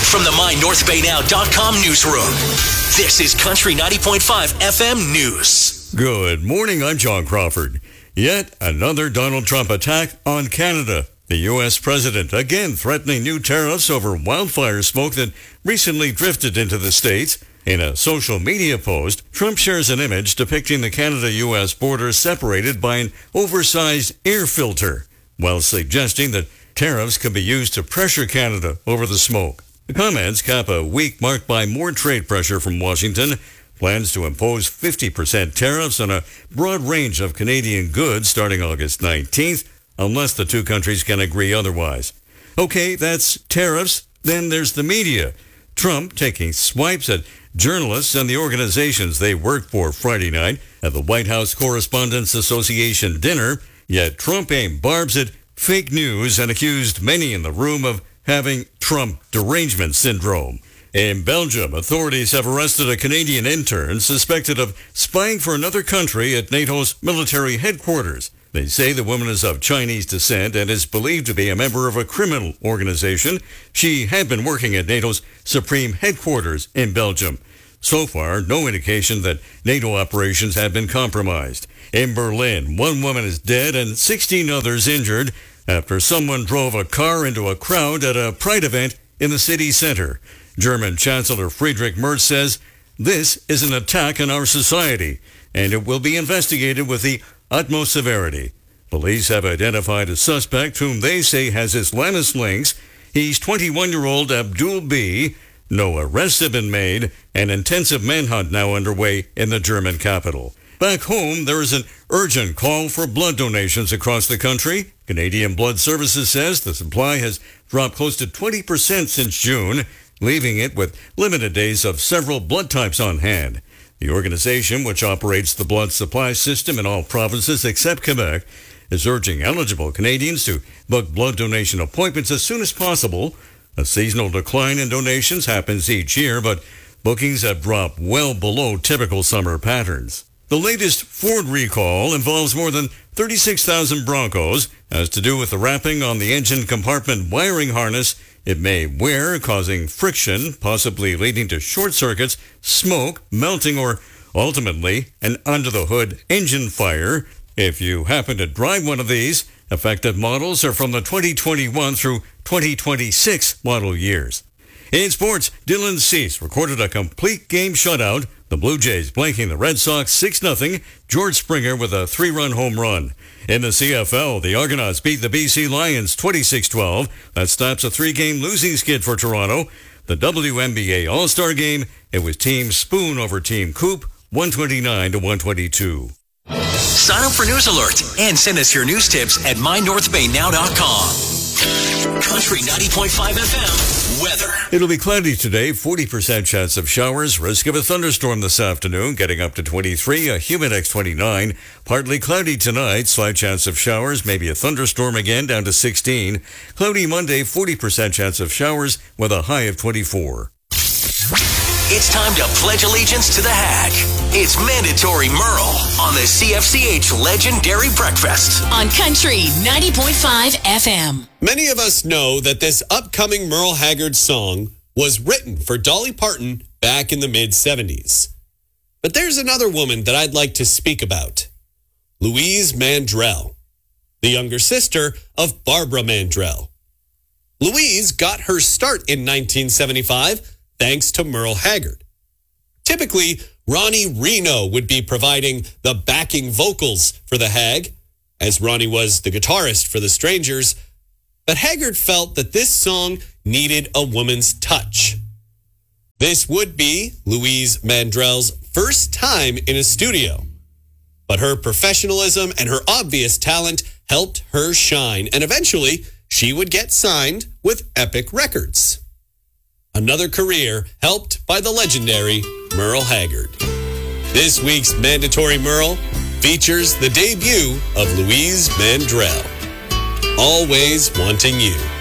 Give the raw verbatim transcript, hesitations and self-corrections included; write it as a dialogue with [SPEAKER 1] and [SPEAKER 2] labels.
[SPEAKER 1] from the my north bay now dot com newsroom, this is Country ninety point five F M News.
[SPEAKER 2] Good morning, I'm John Crawford. Yet another Donald Trump attack on Canada. The U S president again threatening new tariffs over wildfire smoke that recently drifted into the states. In a social media post, Trump shares an image depicting the Canada-U S border separated by an oversized air filter, while suggesting that tariffs could be used to pressure Canada over the smoke. The comments cap a week marked by more trade pressure from Washington, plans to impose fifty percent tariffs on a broad range of Canadian goods starting August nineteenth, unless the two countries can agree otherwise. Okay, that's tariffs. Then there's the media. Trump taking swipes at journalists and the organizations they work for Friday night at the White House Correspondents Association dinner, yet Trump aimed barbs at fake news and accused many in the room of having Trump derangement syndrome. In Belgium, authorities have arrested a Canadian intern suspected of spying for another country at NATO's military headquarters. They say the woman is of Chinese descent and is believed to be a member of a criminal organization. She had been working at NATO's supreme headquarters in Belgium. So far, no indication that NATO operations have been compromised. In Berlin, one woman is dead and sixteen others injured after someone drove a car into a crowd at a pride event in the city center. German Chancellor Friedrich Merz says this is an attack on our society, and it will be investigated with the utmost severity. Police have identified a suspect whom they say has Islamist links. He's twenty-one-year-old Abdul B. No arrests have been made. An intensive manhunt now underway in the German capital. Back home, there is an urgent call for blood donations across the country. Canadian Blood Services says the supply has dropped close to twenty percent since June, leaving it with limited days of several blood types on hand. The organization, which operates the blood supply system in all provinces except Quebec, is urging eligible Canadians to book blood donation appointments as soon as possible. A seasonal decline in donations happens each year, but bookings have dropped well below typical summer patterns. The latest Ford recall involves more than thirty-six thousand Broncos, has to do with the wrapping on the engine compartment wiring harness it may wear, causing friction, possibly leading to short circuits, smoke, melting, or ultimately an under-the-hood engine fire. If you happen to drive one of these, effective models are from the twenty twenty-one through twenty twenty-six model years. In sports, Dylan Cease recorded a complete game shutout. The Blue Jays blanking the Red Sox six nothing. George Springer with a three-run home run. In the C F L, the Argonauts beat the B C Lions twenty-six twelve. That stops a three-game losing skid for Toronto. The W N B A All-Star Game, it was Team Spoon over Team Coop, one twenty-nine to one twenty-two.
[SPEAKER 1] Sign up for News Alert and send us your news tips at my north bay now dot com. Country ninety point five F M weather.
[SPEAKER 2] It'll be cloudy today, forty percent chance of showers, risk of a thunderstorm this afternoon, getting up to twenty-three, a humid twenty-nine. Partly cloudy tonight, slight chance of showers, maybe a thunderstorm again, down to sixteen. Cloudy Monday, forty percent chance of showers with a high of twenty-four.
[SPEAKER 1] It's time to pledge allegiance to the Hag. It's mandatory Merle on the C F C H Legendary Breakfast.
[SPEAKER 3] On Country ninety point five F M.
[SPEAKER 4] Many of us know that this upcoming Merle Haggard song was written for Dolly Parton back in the mid-seventies. But there's another woman that I'd like to speak about. Louise Mandrell, the younger sister of Barbara Mandrell. Louise got her start in nineteen seventy-five thanks to Merle Haggard. Typically, Ronnie Reno would be providing the backing vocals for the Hag, as Ronnie was the guitarist for the Strangers, but Haggard felt that this song needed a woman's touch. This would be Louise Mandrell's first time in a studio, but her professionalism and her obvious talent helped her shine, and eventually she would get signed with Epic Records. Another career helped by the legendary Merle Haggard. This week's Mandatory Merle features the debut of Louise Mandrell, Always Wanting You.